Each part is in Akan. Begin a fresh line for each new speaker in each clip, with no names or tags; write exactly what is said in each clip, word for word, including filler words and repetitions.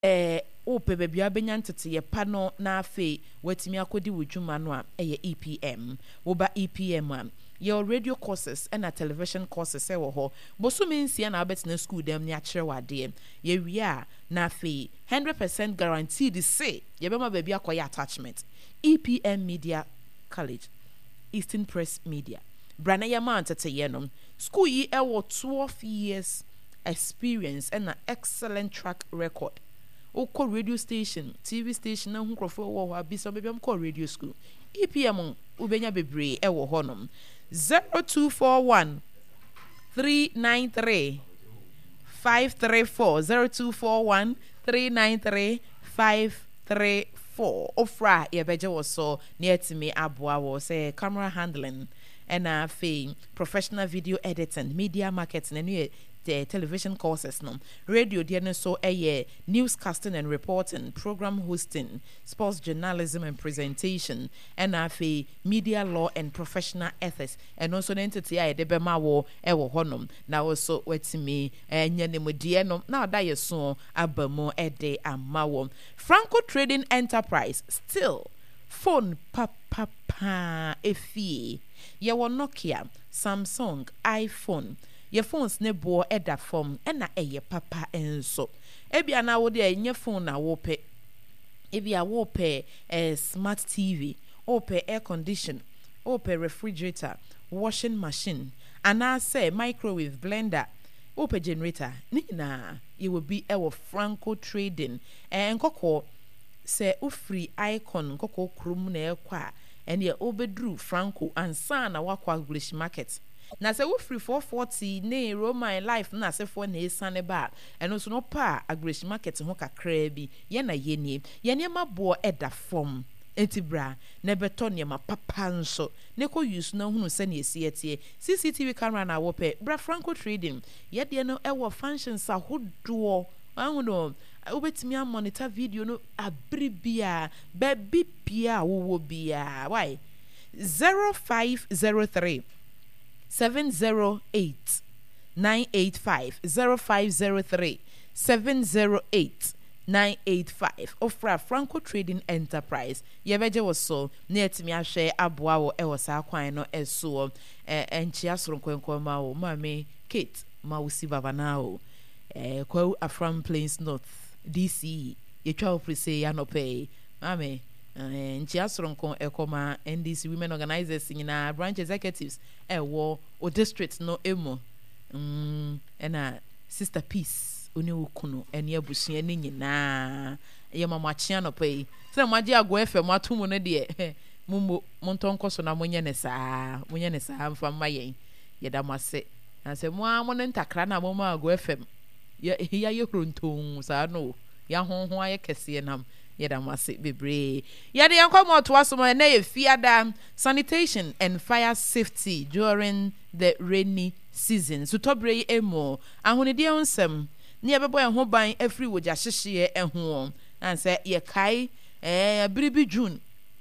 eh ope baby abenya ntete ye pa no na afe watimi akodi wudwuma no a eye E P M wo ba E P M a your radio courses and a television courses e wo ho bosumi nsia na abetena school dem ni akere wade ye wi a na afe one hundred percent guaranteed say ye bema baby akoya attachment E P M Media College Eastern Press Media brana ye ma ntete ye no school yi e wo twelve years experience and an excellent track record. Oko radio station, T V station na hunkrofo wo ho abi so bebem ko radio school. E P M ubenya bebre e wo honom. zero two four one three nine three five three four zero two four one three nine three five three four. Ofra ye beje wo so near to me aboa wo say camera handling and a fee professional video editing, media marketing and the television courses no radio dear so a newscasting and reporting, program hosting, sports journalism and presentation, and a media law and professional ethics, and also an entity I de bema wo e wo honum now also wet me and yanimo dear no now die so abamo e de amawo Franco Trading Enterprise still phone papa pa efi ye wo Nokia, Samsung, iPhone. Your phones ne bo eda form ena eye papa enso. Ebia na wo de enye phone na wo pe. Ebia wo pe eh, smart T V, wo pe air condition, wo pe refrigerator, washing machine, and I say microwave, blender, wo pe generator. Ni na it will be our Franco Trading. And koko say ufri icon koko krum na ekwa and ye obedru Franco and sana wakwa English market. Na se wo free four forty ne Roman life na se for na esane ba eno so no pa agrish market ho kakra bi ye na ye nie ye ne mabo eda form entibra na beto ne ma papa nso ne ko use na hunu se na esi etie C C T V camera na wo pe bra Franco Trading ye de no e wo functions ahodo ahuno obetimi a monitor video no abribia ba bipia wo wo bia why zero five zero three seven zero eight nine eight five zero five zero three seven zero eight nine eight five ofra Franco Trading Enterprise yebeje wo so na etimi ahwe aboa wo e wo sa kwan no eso eh enchi asoro kwenkwen ma wo mame Kate ma wo si baba na o eh kwa Afram Plains North D C ye twa ofrise ya no pay mame nchi asronko ekoma N D C women organizers nyina branch executives ewo o district no emo mm ena sister peace oni okuno ene abusua ne nyina ye mama chia no pay se maji ago F M atumu no de mumo montonko so na monye ne saa monye ne saa mfa mayen ye da mase na se mo amo ne ntakra na mo ma ago F M ya ya ye kronton saa no ya honho aye kese nam yada masi bebre yada yankomo to asoma na ye fiada sanitation and fire safety during the rainy season so tobre emo ahonede onsem ne yebebo ehho ban afri woja hyehye ehho and say ye kai eh biribi June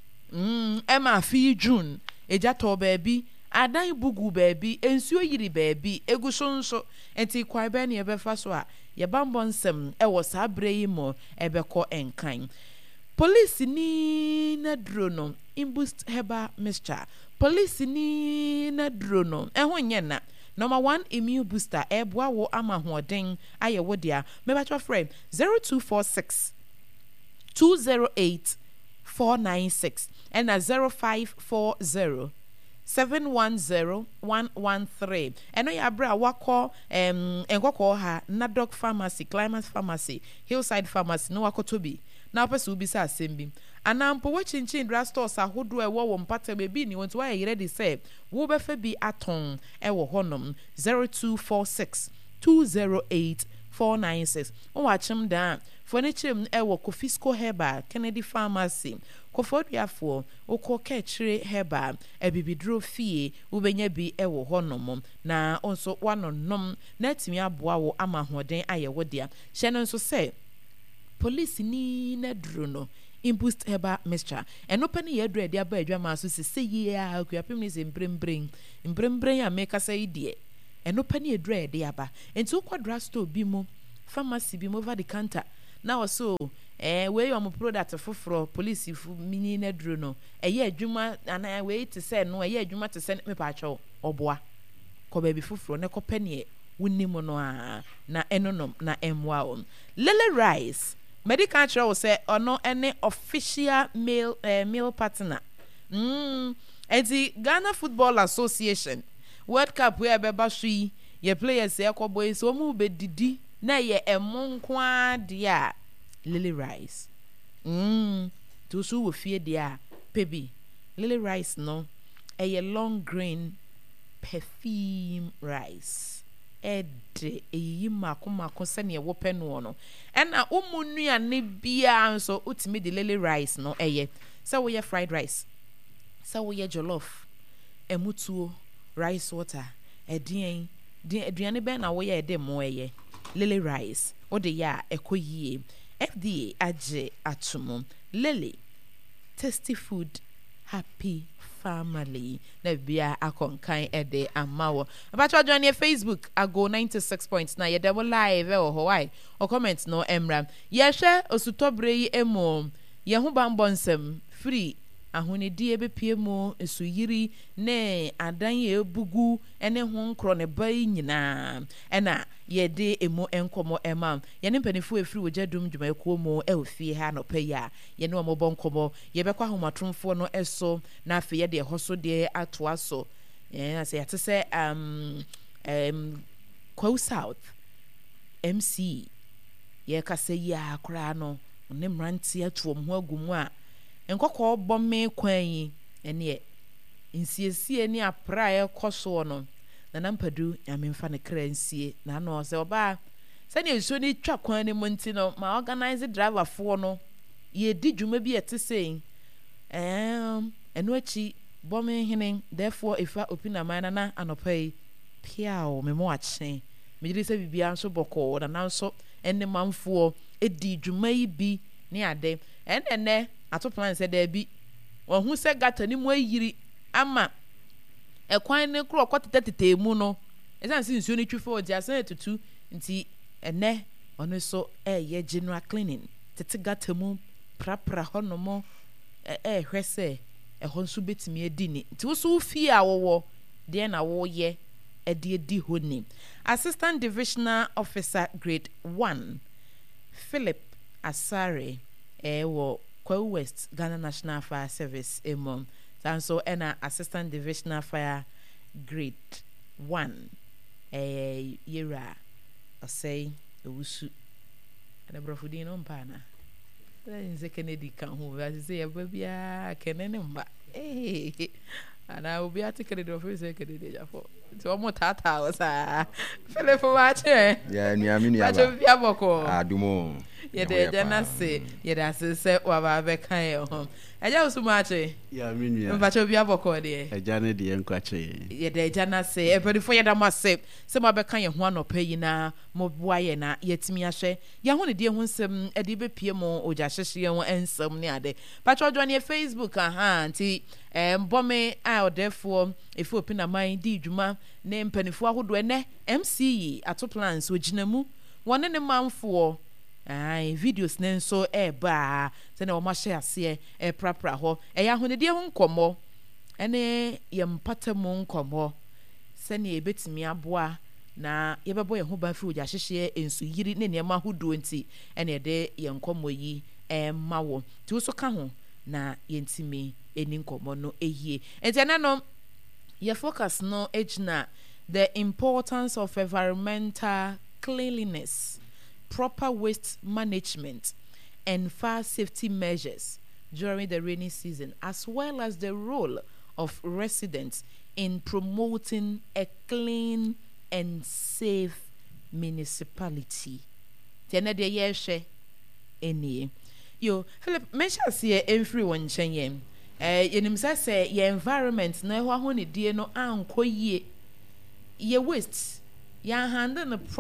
mm ema fi June eja to baabi adan bugu baabi ensuo yiri baabi egusonso enti kwai ba ne yebefa so a ye bambon nsem e wo sa abrei mo ebeko enkan police ni na drono imbust heba mixture police ni na drono ehho nye na number one immune booster eboa wo ama hoden aye wo dia meba twa frame zero two four six two zero eight four nine six and a zero five four zero seven one zero one one three. Eno ya bra wako em enkoko ha Nadok Pharmacy, Climax Pharmacy, Hillside Pharmacy no wako tobi. Na opesu bi sa asembi. Anampo we chinchin dra stores ahodo e wo wo mpata bebi ni wonto wa ready say wo be fa bi aton e wo honom zero two four six two zero eight four nine six. O wa chim da furniture e wo Kofisco Herbal, Kennedy Pharmacy. Kofodiafo oko kechire heba ebibidro fie ubenya bi ewo honom na onso wanonom na timi aboa wo ama hoden ayewo dia hye nso se police ni na duro no imbust heba mixture enopa ne yedro dia ba adwama so se yi a akuapem ni se mbrembrem mbrembrem ya meka sai die enopa ne yedro dia ba enti ukwadra store bi mu pharmacy bi mu over the counter na so eh we your product foforo police fu mini na duro no eye adwuma ana we te say no eye adwuma te say me pa acho oboa ko ba bi foforo ne ko pene wonnim no a na enonom na emwa on Lily Rice medical travel say ono any official male uh, male partner mm enti Ghana Football Association World Cup we abeba sui ye players e ko boys so mu be didi na ye emonko ade Lily Rice mm to so wo fie dia pebi Lily Rice no a long grain perfume rice ede eyi mako mako se ne wo pe no no ena umunua ne bia nso utimi de Lily Rice no eye se wo ye fried rice se wo ye jollof emutuo rice water edien din aduane be na wo ye de mo eye Lily Rice o de ya ekoyie F D A age atumo Lily tasty food happy family na bia akonkan ede amawo abacho join your Facebook ago ninety-six point nine ye dem live e ho why o comment no emra ye hwe osutobre yi emo ye ho bambonsem free ahonedi ebepie mu esuyiri ne adan ye bugu ene ho nkro ne bai nyina ena ye de emu enkomo ema ye ne mpanifu efiri wojadum dwuma ekuo mu e ofie ha no paya ye ne omo bonkomo ye bekwa homatromfo no eso na afi ye de hoso de atoa so ye na se yate se um um Kwa South M C ye ka se ya akra no ne mranti atuom ho agumu a enkoko bomme kwan ene nsiesie ni apra e koso no na nampadu nyamemfa ne kra nsie na no se oba se ne nso ni twa kwan ni monti no ma organize driver fo no ye di dwuma bi etese em eno achi bomme hene therefore ifa opina man na anopai piao memo ache mediri se bibia nso boko na nanso enne manfo edi dwuma yi bi ni ade enne ato plan said there be or who said gata ni mo yiri ama e kwan ne kro kwotete mu no esan si nsuo ni twifo di asan etutu nti ene ono so e ye general cleaning tete gata mu prapra honomo e e hwese e ho nso betimi edi ni nti wo so fie awowo de na wo ye e de edi honi assistant divisional officer grade one Philip Asare e wo Kwa West Ghana National Fire Service emom sanso ena assistant divisional fire grade one eh yera osei ewusu ana brofudi no mpana nze Kennedy kan ho ba se ya babia kenene mba eh ana obi atikere do fe se Kennedy jafo so mo tata o sa Philip wache
ya nuami nuama
wache bia boko
adumo
ye de jana se ye da se se wa ba be kan e ho eja usumache
ya minua
mbacho bia boko de
eja ne de enkwache
ye de jana se e body for ye da ma se se ma be kan ye ho anopa yi na mo boa ye na yetimi ahwe ye ho ne de ho nsem e de be pie mo oja hyehye ho ensem ne ade pacho jo ne Facebook aha nti em bome a odefo efu opina man di dwuma ne mpanifo ahodo ene M C ato plans oginamu wone ne manfo ai videos nenso e ba se na o ma share ase e prapra ho e ya honede ho nkomo ene ye mpatamu nkomo se ne ebetimi aboa na ye bebo ye ho ba fi oja hyehye ensu yiri ne ne ma hodo nti ene de ye nkomo yi e mawo ti wo so ka ho na ye ntimi eni nkomo no ehie enti na no ye focus no ejna the importance of environmental cleanliness, proper waste management, and fire safety measures during the rainy season, as well as the role of residents in promoting a clean and safe municipality. Tena de yeshe eni. Yo, Philip, mention see every one chenye. Eh, yenim say ye environment na ho ho ne die no anko yie. Ye waste. Ya handle no